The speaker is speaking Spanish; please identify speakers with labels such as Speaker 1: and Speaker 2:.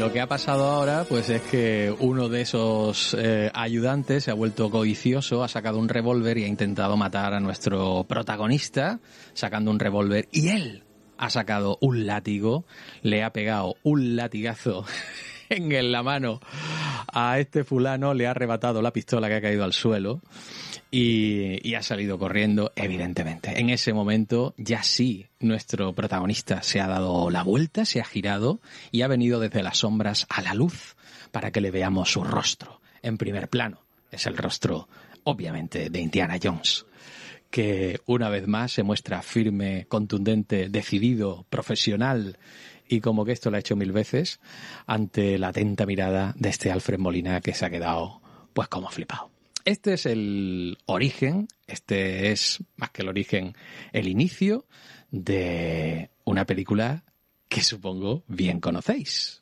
Speaker 1: lo que ha pasado ahora pues es que uno de esos ayudantes se ha vuelto codicioso, ha sacado un revólver y ha intentado matar a nuestro protagonista sacando un revólver, y él ha sacado un látigo, le ha pegado un latigazo en la mano a este fulano, le ha arrebatado la pistola que ha caído al suelo y ha salido corriendo, evidentemente. En ese momento ya sí, nuestro protagonista se ha dado la vuelta, se ha girado y ha venido desde las sombras a la luz para que le veamos su rostro en primer plano. Es el rostro, obviamente, de Indiana Jones, que una vez más se muestra firme, contundente, decidido, profesional, y como que esto lo ha hecho 1000 veces, ante la atenta mirada de este Alfred Molina, que se ha quedado pues como flipado. Este es el origen, este es, más que el origen, el inicio de una película que supongo bien conocéis.